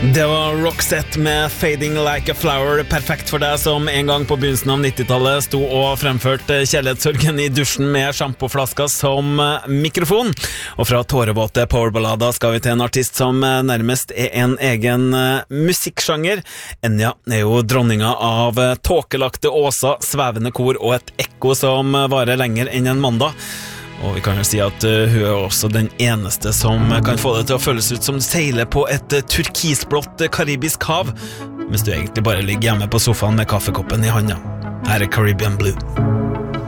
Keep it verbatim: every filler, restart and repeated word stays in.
Det var Roxette med Fading Like a Flower, perfekt for deg som en gang på begynnelsen av nittitallet sto og fremførte kjærlighetssorgen i dusjen med sjampoflasker som mikrofon. Og fra tårevåte powerballader skal vi til en artist som nærmest er en egen musikksjanger. Enya er jo dronninga av tåkelagte åser, svevende kor og et ekko som varer lenger enn en mandag. Og vi kan jo si at uh, hun er også den eneste som kan få det til å føles ut som du seiler på et uh, turkisblått uh, karibisk hav, mens du egentlig bare ligger hjemme på sofaen med kaffekoppen i handa. Her er Caribbean Blue.